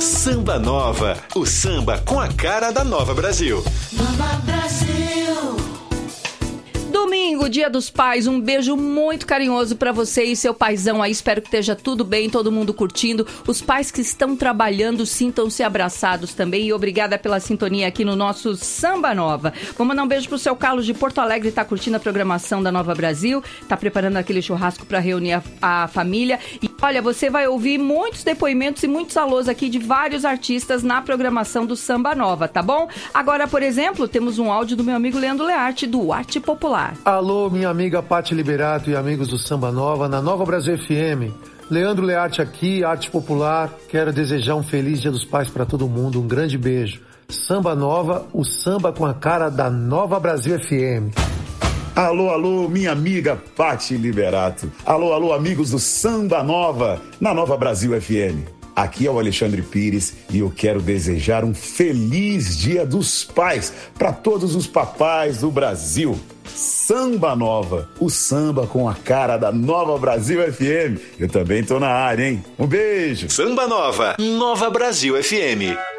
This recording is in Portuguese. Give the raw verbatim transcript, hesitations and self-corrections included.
Samba Nova, o samba com a cara da Nova Brasil. Nova Brasil. Domingo, Dia dos Pais, um beijo muito carinhoso pra você e seu paizão aí, espero que esteja tudo bem, todo mundo curtindo. Os pais que estão trabalhando, sintam-se abraçados também e obrigada pela sintonia aqui no nosso Samba Nova. Vou mandar um beijo pro seu Carlos de Porto Alegre, tá curtindo a programação da Nova Brasil, tá preparando aquele churrasco pra reunir a, a família. E olha, você vai ouvir muitos depoimentos e muitos alôs aqui de vários artistas na programação do Samba Nova, tá bom? Agora, por exemplo, temos um áudio do meu amigo Leandro Learte, do Arte Popular. Alô, minha amiga Pati Liberato e amigos do Samba Nova, na Nova Brasil F M. Leandro Learte aqui, Arte Popular. Quero desejar um feliz Dia dos Pais para todo mundo, um grande beijo. Samba Nova, o samba com a cara da Nova Brasil F M. Alô, alô, minha amiga Pati Liberato. Alô, alô, amigos do Samba Nova, na Nova Brasil F M. Aqui é o Alexandre Pires e eu quero desejar um feliz Dia dos Pais para todos os papais do Brasil. Samba Nova, o samba com a cara da Nova Brasil F M. Eu também tô na área, hein? Um beijo. Samba Nova, Nova Brasil F M.